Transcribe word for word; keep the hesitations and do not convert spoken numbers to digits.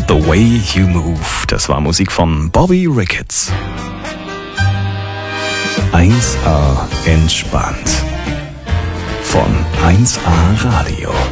The Way You Move. Das war Musik von Bobby Ricketts. eins A entspannt. Von eins A Radio.